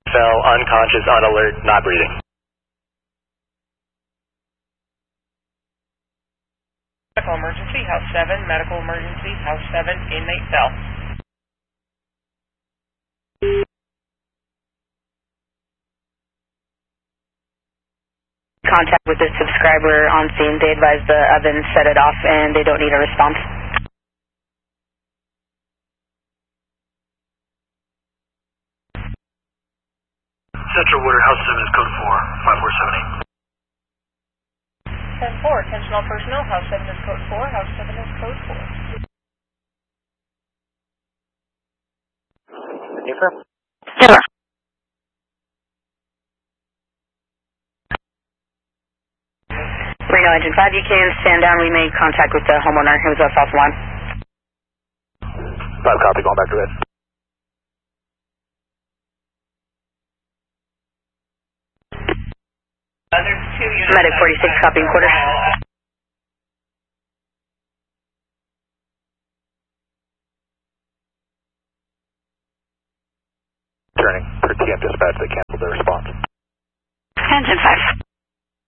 Fell, unconscious, on alert, not breathing. Medical emergency, House 7, medical emergency, House 7, inmate fell. Contact with the subscriber on scene. They advise the oven set it off and they don't need a response. Central Water, House 7 is code 4, 5478. 10-4, attention all personnel, House 7 is code 4, House 7 is code 4. Confirm. Sure. Reno Engine 5, you can stand down. We made contact with the homeowner who was off the line. 5 copy, going back to red. There's 2 units. Medic 46, copying quarters. Turning per TM dispatch, they canceled their response. Engine 5.